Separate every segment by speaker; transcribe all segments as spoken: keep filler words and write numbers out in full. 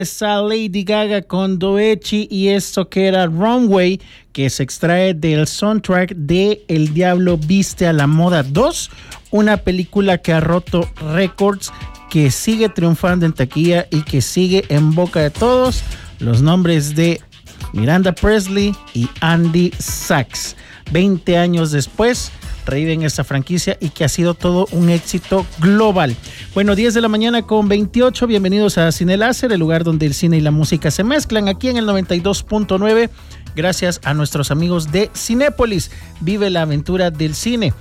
Speaker 1: Esa Lady Gaga con Doechii y esto que era Runway, que se extrae del soundtrack de El Diablo Viste a la Moda dos, una película que ha roto récords, que sigue triunfando en taquilla y que sigue en boca de todos. Los nombres de Miranda Priestly y Andy Sachs. veinte años después reviven esta franquicia y que ha sido todo un éxito global. Bueno, diez de la mañana con veintiocho, bienvenidos a Cine Láser, el lugar donde el cine y la música se mezclan, aquí en el noventa y dos punto nueve, gracias a nuestros amigos de Cinépolis. Vive la aventura del cine.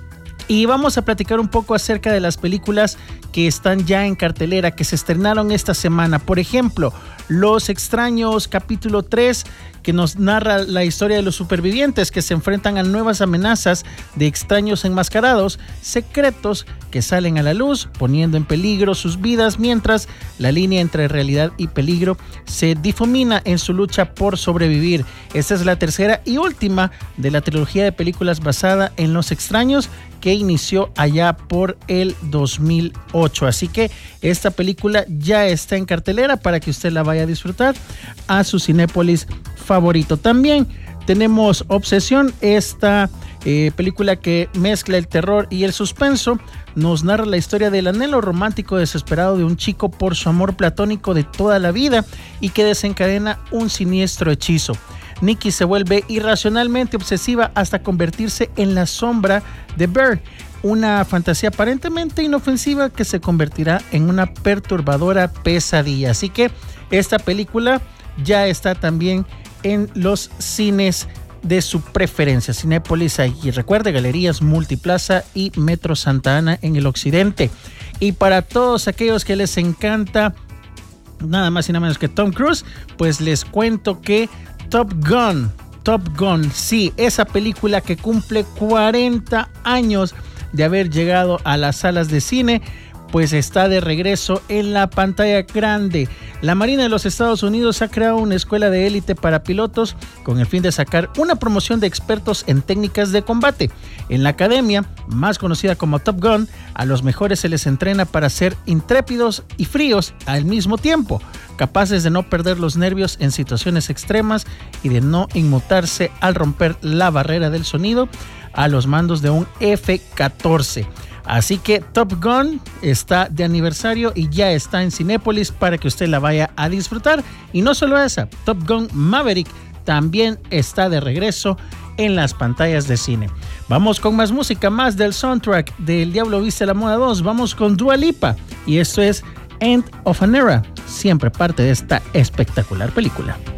Speaker 1: Y vamos a platicar un poco acerca de las películas que están ya en cartelera, que se estrenaron esta semana. Por ejemplo, Los Extraños, capítulo tres, que nos narra la historia de los supervivientes que se enfrentan a nuevas amenazas de extraños enmascarados, secretos que salen a la luz, poniendo en peligro sus vidas, mientras la línea entre realidad y peligro se difumina en su lucha por sobrevivir. Esta es la tercera y última de la trilogía de películas basada en Los Extraños, que inició allá por el dos mil ocho. Así que esta película ya está en cartelera para que usted la vaya a disfrutar a su Cinépolis favorito. También tenemos Obsesión, esta eh, película que mezcla el terror y el suspenso. Nos narra la historia del anhelo romántico desesperado de un chico por su amor platónico de toda la vida y que desencadena un siniestro hechizo. Nikki se vuelve irracionalmente obsesiva hasta convertirse en la sombra de Bear, una fantasía aparentemente inofensiva que se convertirá en una perturbadora pesadilla. Así que esta película ya está también en los cines de su preferencia. Cinépolis, y recuerde, Galerías Multiplaza y Metro Santa Ana en el occidente. Y para todos aquellos que les encanta nada más y nada menos que Tom Cruise, pues les cuento que Top Gun, Top Gun, sí, esa película que cumple cuarenta años de haber llegado a las salas de cine, pues está de regreso en la pantalla grande. La Marina de los Estados Unidos ha creado una escuela de élite para pilotos con el fin de sacar una promoción de expertos en técnicas de combate. En la academia, más conocida como Top Gun, a los mejores se les entrena para ser intrépidos y fríos al mismo tiempo, capaces de no perder los nervios en situaciones extremas y de no inmutarse al romper la barrera del sonido a los mandos de un F catorce. Así que Top Gun está de aniversario y ya está en Cinépolis para que usted la vaya a disfrutar. Y no solo esa, Top Gun Maverick también está de regreso en las pantallas de cine. Vamos con más música, más del soundtrack de El Diablo Viste a la Moda dos. Vamos con Dua Lipa y esto es End of an Era, siempre parte de esta espectacular película.